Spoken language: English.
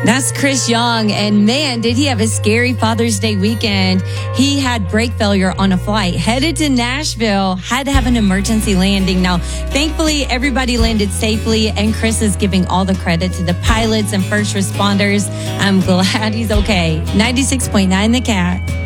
That's Chris Young. And man, did he have a scary Father's Day weekend. He had brake failure on a flight, headed to Nashville, had to have an emergency landing. Now, thankfully, everybody landed safely, and Chris is giving all the credit to the pilots and first responders. I'm glad he's okay. 96.9 The Cat.